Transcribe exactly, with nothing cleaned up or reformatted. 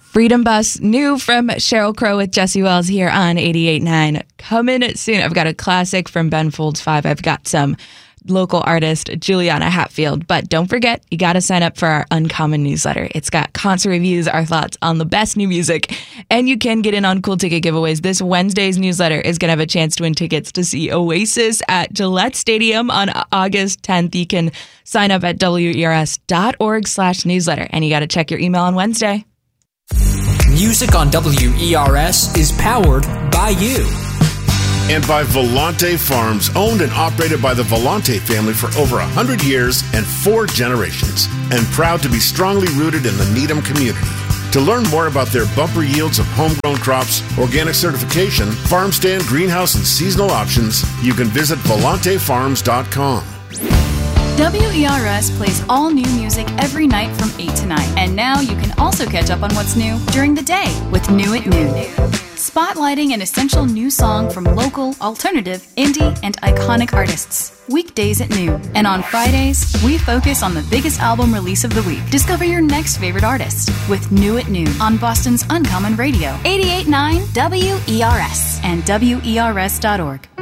Freedom Bus, new from Sheryl Crow with Jesse Wells here on eighty-eight point nine. Coming soon. I've got a classic from Ben Folds five. I've got some local artist Juliana Hatfield. But don't forget, you got to sign up for our Uncommon newsletter. It's got concert reviews, our thoughts on the best new music, and you can get in on cool ticket giveaways. This Wednesday's newsletter is going to have a chance to win tickets to see Oasis at Gillette Stadium on August tenth. You can sign up at W E R S dot org slash newsletter, and you got to check your email on Wednesday. Music on W E R S is powered by you. And by Volante Farms, owned and operated by the Volante family for over one hundred years and four generations, and proud to be strongly rooted in the Needham community. To learn more about their bumper yields of homegrown crops, organic certification, farm stand, greenhouse, and seasonal options, you can visit volante farms dot com. W E R S plays all new music every night from eight to nine. And now you can also catch up on what's new during the day with New at Noon. Spotlighting an essential new song from local, alternative, indie, and iconic artists. Weekdays at noon. And on Fridays, we focus on the biggest album release of the week. Discover your next favorite artist with New at Noon on Boston's Uncommon Radio. eighty-eight point nine W E R S and W E R S dot org.